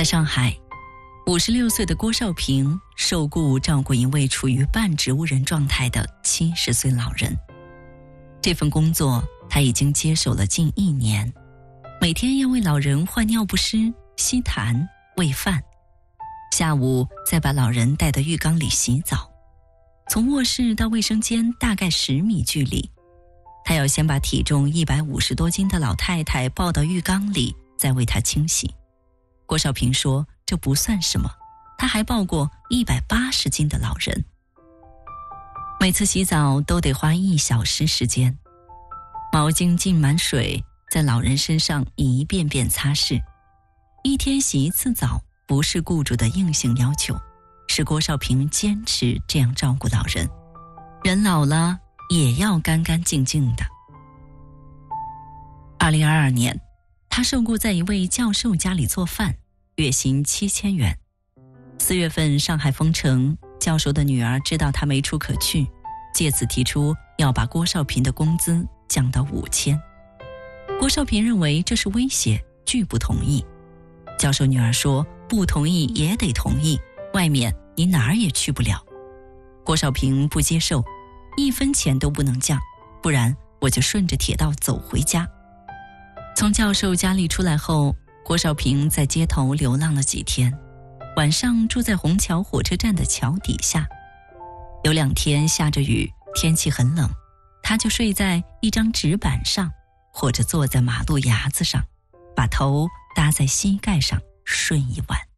在上海，56岁的郭少平受雇照顾一位处于半植物人状态的70岁老人。这份工作他已经接手了近1年，每天要为老人换尿不湿、吸痰、喂饭，下午再把老人带到浴缸里洗澡。从卧室到卫生间大概10米距离，他要先把体重150多斤的老太太抱到浴缸里，再为她清洗。郭少平说这不算什么，他还抱过180斤的老人。每次洗澡都得花1小时时间，毛巾浸满水，在老人身上一遍遍擦拭。1天洗1次澡不是雇主的硬性要求，是郭少平坚持这样照顾老人。人老了也要干干净净的。2022年，他受雇在一位教授家里做饭，月薪7000元。4月份上海封城，教授的女儿知道他没处可去，借此提出要把郭少平的工资降到5000。郭少平认为这是威胁，拒不同意。教授女儿说不同意也得同意，外面你哪儿也去不了。郭少平不接受，1分钱都不能降，不然我就顺着铁道走回家。从教授家里出来后，郭少平在街头流浪了几天，晚上住在虹桥火车站的桥底下。有2天下着雨，天气很冷，他就睡在一张纸板上，或者坐在马路牙子上，把头搭在膝盖上睡一晚。